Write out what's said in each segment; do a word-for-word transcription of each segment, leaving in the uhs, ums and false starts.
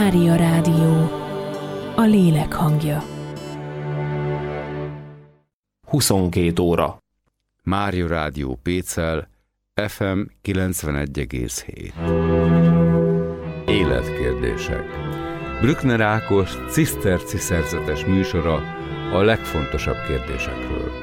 Mária Rádió, a lélek hangja. huszonkét óra. Mária Rádió Pécel, ef em kilencvenegy egész hét. Életkérdések. Brückner Ákos ciszterci szerzetes műsora a legfontosabb kérdésekről.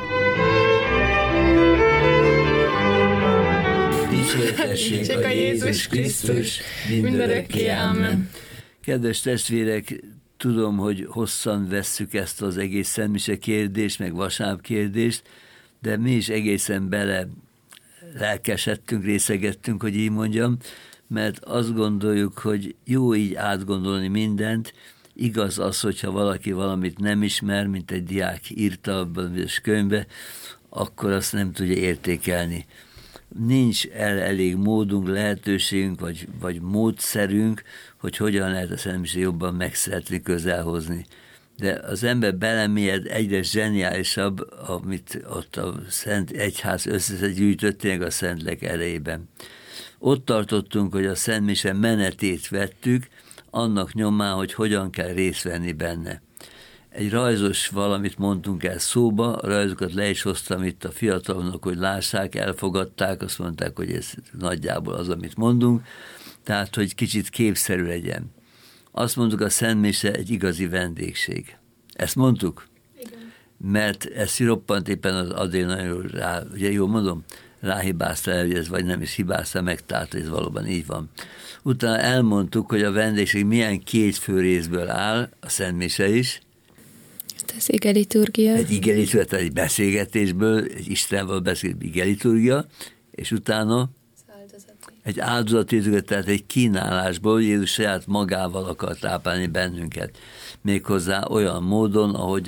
Dicsértessék a Jézus Krisztus, mindörökké ámen. Kedves testvérek, tudom, hogy hosszan vesszük ezt az egész szentmise kérdést, meg vasárnap kérdést, de mi is egészen bele lelkesedtünk, részegettünk, hogy így mondjam, mert azt gondoljuk, hogy jó így átgondolni mindent. Igaz az, hogyha valaki valamit nem ismer, mint egy diák írta abban a könyvbe, akkor azt nem tudja értékelni. Nincs el elég módunk, lehetőségünk, vagy, vagy módszerünk, hogy hogyan lehet a szentmisét jobban megszeretni, közelhozni. De az ember belemélyed, egyre zseniálisabb, amit ott a Szent Egyház összegyűjtötték a Szentlélek erejében. Ott tartottunk, hogy a szentmise menetét vettük, annak nyomán, hogy hogyan kell részt venni benne. Egy rajzos valamit mondtunk el szóba, a rajzokat le is hoztam itt a fiataloknak, hogy lássák, elfogadták, azt mondták, hogy ez nagyjából az, amit mondunk, tehát, hogy kicsit képszerű legyen. Azt mondtuk, a szentmise egy igazi vendégség. Ezt mondtuk? Igen. Mert ezt roppant éppen az Adél nagyon rá, ugye jól mondom, ráhibázta el, hogy ez vagy nem is hibázta meg, tehát ez valóban így van. Utána elmondtuk, hogy a vendégség milyen két fő részből áll, a szentmise is. Ez igeliturgia. Egy igeliturgia, tehát egy beszélgetésből, egy Istenvel beszélt igeliturgia, és utána egy áldozati, tehát egy kínálásból Jézus saját magával akar táplálni bennünket. Méghozzá olyan módon, ahogy